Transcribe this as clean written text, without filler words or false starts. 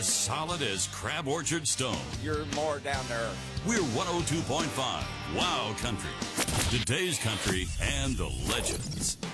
as solid as Crab Orchard Stone. You're more down to earth. We're 102.5 Wow Country. Today's country and the legends.